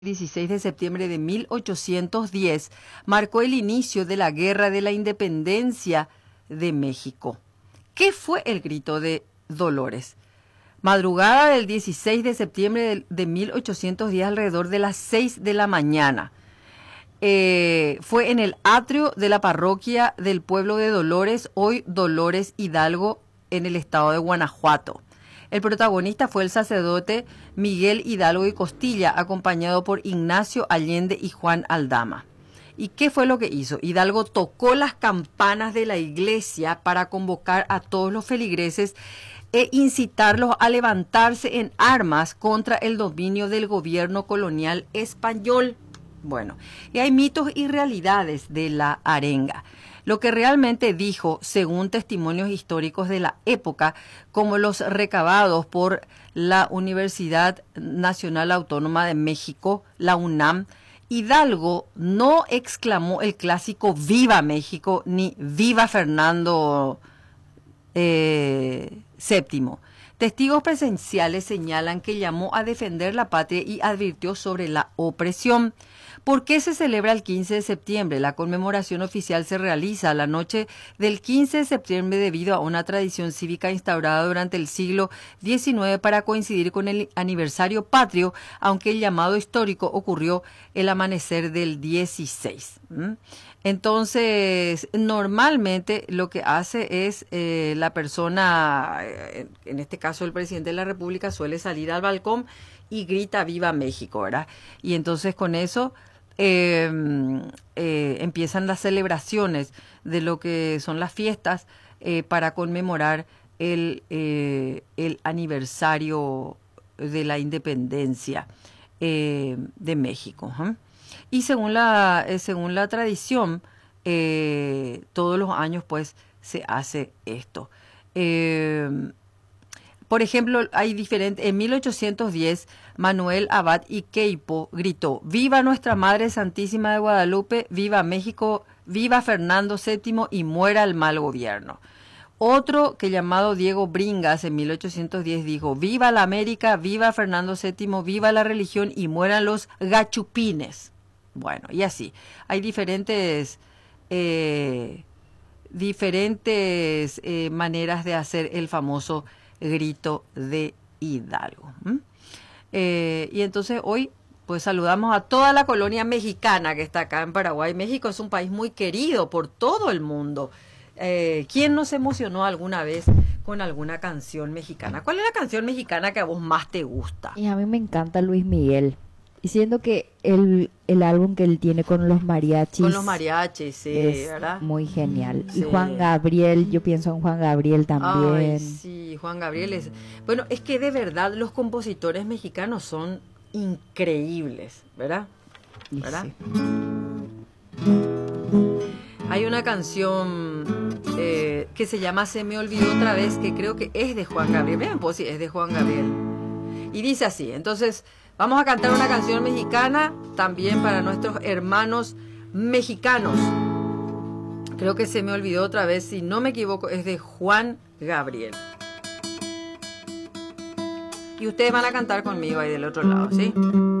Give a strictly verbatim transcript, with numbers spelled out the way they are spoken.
dieciséis de septiembre de mil ochocientos diez marcó el inicio de la Guerra de la Independencia de México. ¿Qué fue el grito de Dolores? Madrugada del dieciséis de septiembre de, de mil ochocientos diez, alrededor de las seis de la mañana. Eh, fue en el atrio de la parroquia del pueblo de Dolores, hoy Dolores Hidalgo, en el estado de Guanajuato. El protagonista fue el sacerdote Miguel Hidalgo y Costilla, acompañado por Ignacio Allende y Juan Aldama. ¿Y qué fue lo que hizo? Hidalgo tocó las campanas de la iglesia para convocar a todos los feligreses e incitarlos a levantarse en armas contra el dominio del gobierno colonial español. Bueno, y hay mitos y realidades de la arenga. Lo que realmente dijo, según testimonios históricos de la época, como los recabados por la Universidad Nacional Autónoma de México, la UNAM, Hidalgo no exclamó el clásico ¡Viva México! Ni ¡Viva Fernando eh, séptimo! Testigos presenciales señalan que llamó a defender la patria y advirtió sobre la opresión. ¿Por qué se celebra el quince de septiembre? La conmemoración oficial se realiza la noche del quince de septiembre debido a una tradición cívica instaurada durante el siglo diecinueve para coincidir con el aniversario patrio, aunque el llamado histórico ocurrió el amanecer del dieciséis. ¿Mm? Entonces, normalmente lo que hace es eh, la persona, eh, en este caso el presidente de la República, suele salir al balcón y grita ¡Viva México!, ¿verdad? Y entonces con eso eh, eh, empiezan las celebraciones de lo que son las fiestas eh, para conmemorar el, eh, el aniversario de la independencia eh, de México. ¿eh? Y según la, eh, según la tradición, eh, todos los años pues se hace esto. Eh, Por ejemplo, hay diferentes. En mil ochocientos diez, Manuel Abad y Queipo gritó: ¡Viva nuestra Madre Santísima de Guadalupe! ¡Viva México! ¡Viva Fernando séptimo! Y muera el mal gobierno. Otro, que llamado Diego Bringas, en mil ochocientos diez dijo: ¡Viva la América! ¡Viva Fernando séptimo! ¡Viva la religión! Y mueran los gachupines. Bueno, y así. Hay diferentes, eh, diferentes eh, maneras de hacer el famoso grito de Hidalgo. ¿Mm? Eh, y entonces hoy pues saludamos a toda la colonia mexicana que está acá en Paraguay. México es un país muy querido por todo el mundo. Eh, ¿Quién no se emocionó alguna vez con alguna canción mexicana? ¿Cuál es la canción mexicana que a vos más te gusta? Y a mí me encanta Luis Miguel. Y siendo que el, el álbum que él tiene con los mariachis. Con los mariachis, sí, es ¿verdad? Muy genial. Sí. Y Juan Gabriel, yo pienso en Juan Gabriel también. Ay, sí, Juan Gabriel es... Bueno, es que de verdad los compositores mexicanos son increíbles, ¿verdad? ¿Verdad? Sí. Hay una canción eh, que se llama Se me olvidó otra vez, que creo que es de Juan Gabriel. Vean, pues sí, es de Juan Gabriel. Y dice así, entonces... Vamos a cantar una canción mexicana también para nuestros hermanos mexicanos. Creo que se me olvidó otra vez, si no me equivoco, es de Juan Gabriel. Y ustedes van a cantar conmigo ahí del otro lado, ¿sí?